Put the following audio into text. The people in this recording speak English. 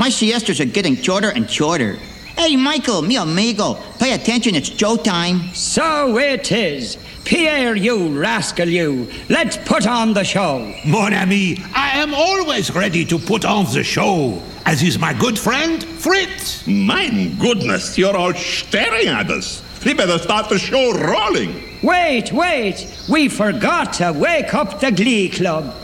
My siestas are getting shorter and shorter. Hey, Michael, mi amigo, pay attention, it's Joe time. So it is. Pierre, you rascal, you. Let's put on the show. Mon ami, I am always ready to put on the show, as is my good friend, Fritz. My goodness, you're all staring at us. We better start the show rolling. Wait. We forgot to wake up the Glee Club.